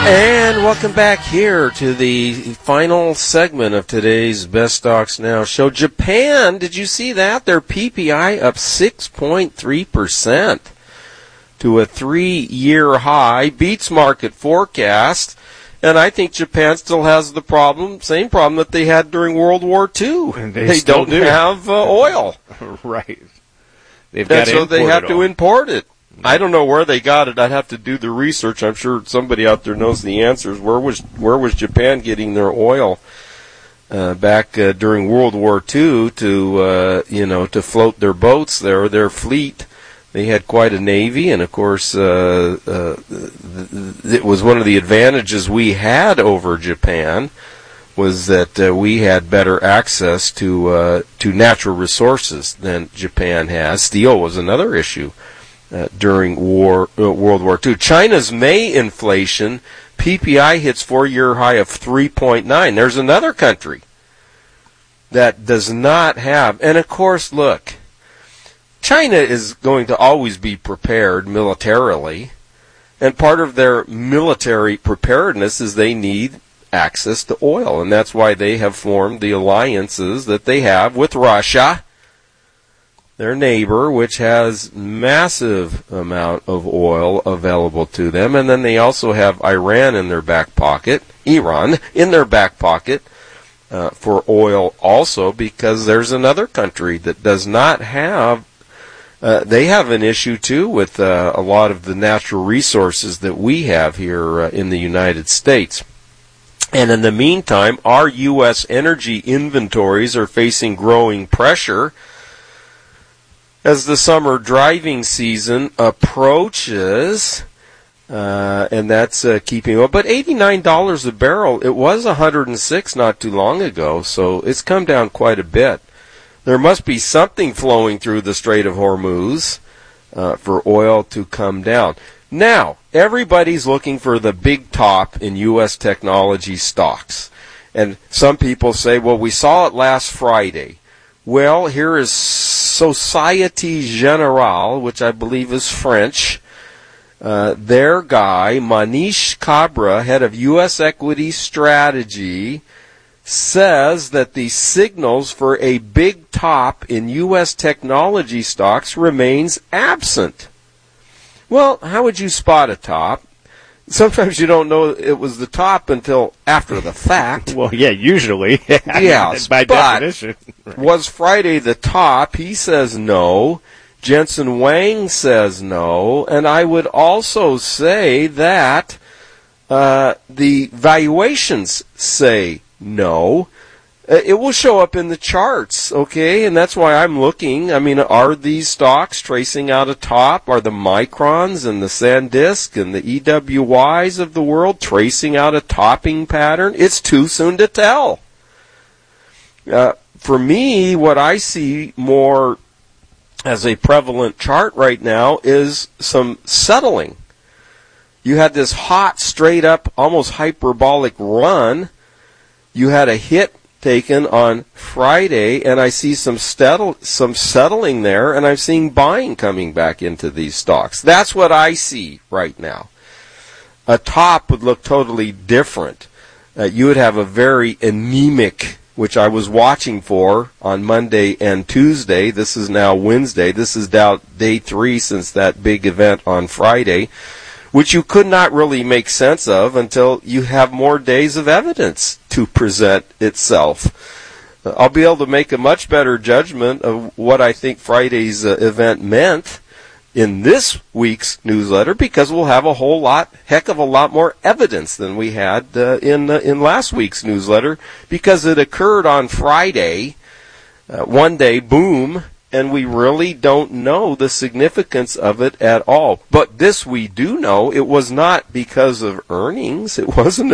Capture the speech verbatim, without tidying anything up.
And welcome back here to the final segment of today's Best Stocks Now show. Japan, did you see that? Their P P I up six point three percent to a three-year high, beats market forecast. And I think Japan still has the problem, same problem that they had during World War Two. And they they still don't do. have uh, oil. Right. They've And got to so they import have it to all. import it. I don't know where they got it. I'd have to do the research. I'm sure somebody out there knows the answers. Where was where was Japan getting their oil uh, back uh, during World War Two to uh, you know to float their boats there, their fleet? They had quite a navy, and of course, uh, uh, it was one of the advantages we had over Japan was that uh, we had better access to uh, to natural resources than Japan has. Steel was another issue uh, during war uh, World War Two. China's May inflation P P I hits four-year high of three point nine. There's another country that does not have, and of course, look. China is going to always be prepared militarily, and part of their military preparedness is they need access to oil, and that's why they have formed the alliances that they have with Russia, their neighbor, which has massive amount of oil available to them, and then they also have Iran in their back pocket, Iran in their back pocket uh, for oil also, because there's another country that does not have Uh, they have an issue, too, with uh, a lot of the natural resources that we have here uh, in the United States. And in the meantime, our U S energy inventories are facing growing pressure as the summer driving season approaches, uh, and that's uh, keeping up. But eighty-nine dollars a barrel, it was one hundred six not too long ago, so it's come down quite a bit. There must be something flowing through the Strait of Hormuz uh, for oil to come down. Now, everybody's looking for the big top in U S technology stocks. And some people say, well, we saw it last Friday. Well, here is Société Générale, which I believe is French. Uh, their guy, Manish Kabra, head of U S equity strategy, says that the signals for a big top in U S technology stocks remains absent. Well, how would you spot a top? Sometimes you don't know it was the top until after the fact. Well, yeah, usually. Yeah, by but definition. Right. Was Friday the top? He says no. Jensen Wang says no. And I would also say that uh, the valuations say no. Uh, it will show up in the charts, okay? And that's why I'm looking. I mean, are these stocks tracing out a top? Are the Microns and the SanDisk and the E W Ys of the world tracing out a topping pattern? It's too soon to tell. Uh, for me, what I see more as a prevalent chart right now is some settling. You had this hot, straight up, almost hyperbolic run. You had a hit taken on Friday, and I see some settle, some settling there, and I'm seeing buying coming back into these stocks. That's what I see right now. A top would look totally different. Uh, you would have a very anemic, which I was watching for on Monday and Tuesday. This is now Wednesday. This is now day three since that big event on Friday, which you could not really make sense of until you have more days of evidence to present itself. Uh, I'll be able to make a much better judgment of what I think Friday's uh, event meant in this week's newsletter, because we'll have a whole lot, heck of a lot more evidence than we had uh, in uh, in last week's newsletter, because it occurred on Friday, uh, one day, boom, and we really don't know the significance of it at all. But this we do know, it was not because of earnings. It wasn't